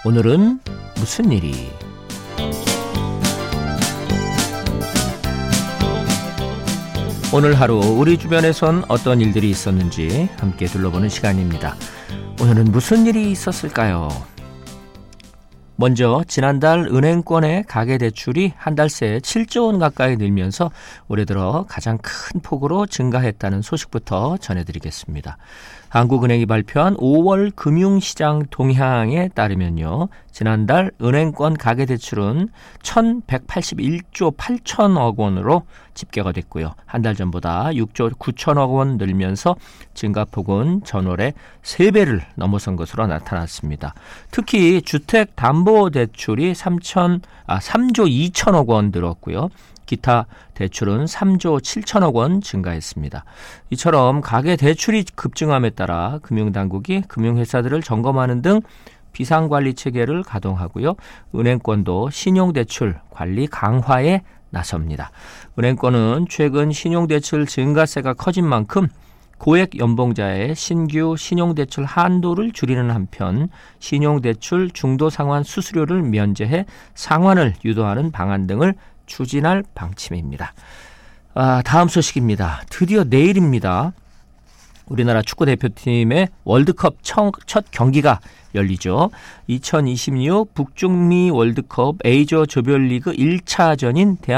오늘은 무슨 일이? 오늘 하루 우리 주변에선 어떤 일들이 있었는지 함께 둘러보는 시간입니다. 오늘은 무슨 일이 있었을까요? 먼저 지난달 은행권의 가계대출이 한 달 새에 7조 원 가까이 늘면서 올해 들어 가장 큰 폭으로 증가했다는 소식부터 전해드리겠습니다. 한국은행이 발표한 5월 금융시장 동향에 따르면요, 지난달 은행권 가계대출은 1,181조 8천억 원으로 집계가 됐고요. 한 달 전보다 6조 9천억 원 늘면서 증가폭은 전월에 3배를 넘어선 것으로 나타났습니다. 특히 주택담보대출이 3조 2천억 원 늘었고요. 기타 대출은 3조 7천억 원 증가했습니다. 이처럼 가계대출이 급증함에 따라 금융당국이 금융회사들을 점검하는 등 비상관리 체계를 가동하고요. 은행권도 신용대출 관리 강화에 나섭니다. 은행권은 최근 신용대출 증가세가 커진 만큼 고액 연봉자의 신규 신용대출 한도를 줄이는 한편 신용대출 중도상환 수수료를 면제해 상환을 유도하는 방안 등을 추진할 방침입니다. 다음 소식입니다. 드디어 내일입니다. 우리나라 축구대표팀의 월드컵 첫 경기가 열리죠. 2026 북중미 월드컵 A조 조별리그 1차전인